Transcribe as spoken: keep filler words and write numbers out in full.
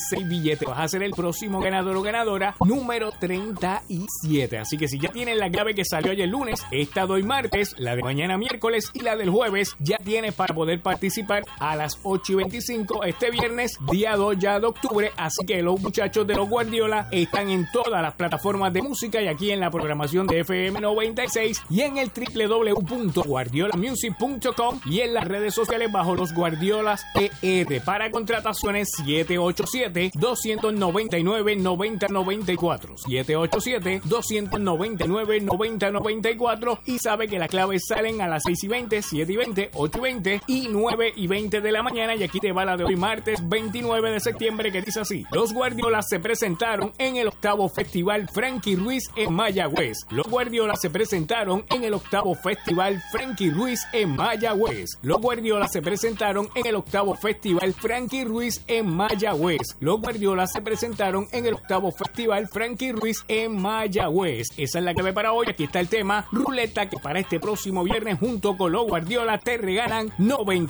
seis billetes. Vas a ser el próximo ganador o ganadora número treinta y siete. Así que si ya tienes la clave que salió ayer lunes, esta de hoy martes, la de mañana miércoles y la del jueves, ya tienes para poder participar a las ocho y veinticinco este viernes, día dos ya de octubre. Así que los muchachos de los Guardiola están en todas las plataformas de música y aquí en la programación de F M noventa y seis y en el doble u doble u doble u punto guardiola music punto com y en las redes sociales bajo los Guardiolas P R. Para contrataciones siete ocho siete, dos nueve nueve, nueve cero nueve cuatro siete ocho siete, dos nueve nueve, nueve cero nueve cuatro y sabe que las claves salen a las seis y veinte, siete y veinte, ocho y veinte y nueve y veinte de la mañana. Y aquí te va la de hoy martes veintinueve de septiembre, que dice así: los Guardiolas se presentaron en el octavo Festival Frankie Ruiz en Mayagüez. Los Guardiolas se presentaron en el octavo Festival Frankie Ruiz en Mayagüez. Los Guardiolas se presentaron en el octavo Festival Frankie Ruiz en Mayagüez. Los Guardiolas se presentaron en el octavo Festival Frankie Ruiz en Mayagüez. Esa es la clave para hoy. Aquí está el tema Ruleta, que para este próximo viernes junto con los Guardiolas te regalan noventa